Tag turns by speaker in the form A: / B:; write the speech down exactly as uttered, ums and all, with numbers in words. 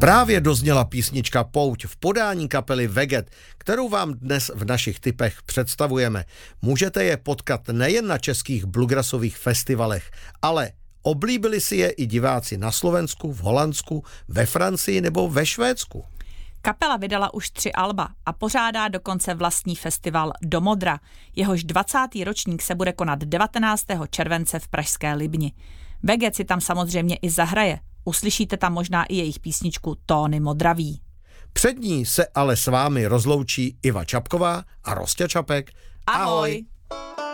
A: Právě dozněla písnička Pouť v podání kapely Veget, kterou vám dnes v našich tipech představujeme. Můžete je potkat nejen na českých bluegrassových festivalech, ale oblíbili si je i diváci na Slovensku, v Holandsku, ve Francii nebo ve Švédsku.
B: Kapela vydala už tři alba a pořádá dokonce vlastní festival Do modra. Jehož dvacátý ročník se bude konat devatenáctého července v pražské Libni. Veget si tam samozřejmě i zahraje. Uslyšíte tam možná i jejich písničku Tóny modraví.
A: Před ní se ale s vámi rozloučí Iva Čapková a Rostě Čapek.
B: Ahoj! Ahoj.